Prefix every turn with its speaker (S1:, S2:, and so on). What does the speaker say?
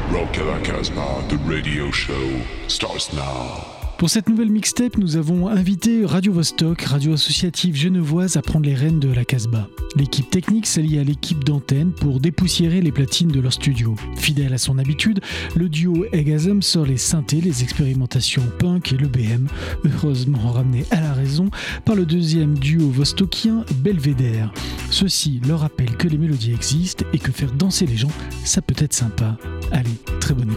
S1: Rock à la Casbah, the radio show starts now.
S2: Pour cette nouvelle mixtape, nous avons invité Radio Vostok, radio associative genevoise, à prendre les rênes de la Casbah. L'équipe technique s'allie à l'équipe d'antenne pour dépoussiérer les platines de leur studio. Fidèle à son habitude, le duo Egasm sort les synthés, les expérimentations punk et le BM, heureusement ramenés à la raison par le deuxième duo vostokien Belvédère. Ceci leur rappelle que les mélodies existent et que faire danser les gens, ça peut être sympa. Allez, très bonne écoute.